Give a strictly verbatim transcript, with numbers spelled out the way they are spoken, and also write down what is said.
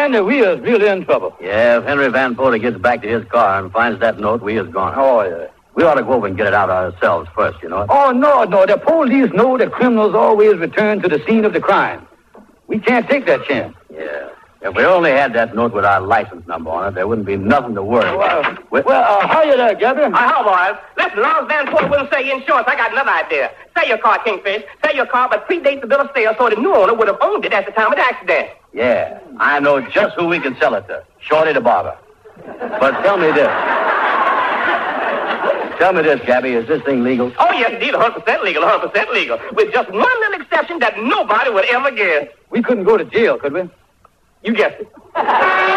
find that we is really in trouble. Yeah, if Henry Van Porter gets back to his car and finds that note, we is gone. Oh, yeah. We ought to go over and get it out ourselves first, you know. Oh, no, no. The police know that criminals always return to the scene of the crime. We can't take that chance. Yeah. If we only had that note with our license number on it, there wouldn't be nothing to worry about. Well, well uh, how you there, Gabby? Uh, how, boys? Listen, Lawrence Van Porter wouldn't sell you insurance. I got another idea. Sell your car, Kingfish. Sell your car, but predate the bill of sale so the new owner would have owned it at the time of the accident. Yeah, I know just who we can sell it to. Shorty the barber. But tell me this. Tell me this, Gabby, is this thing legal? Oh, yes, indeed, one hundred percent legal, one hundred percent legal. With just one little exception that nobody would ever guess. We couldn't go to jail, could we? You guessed it.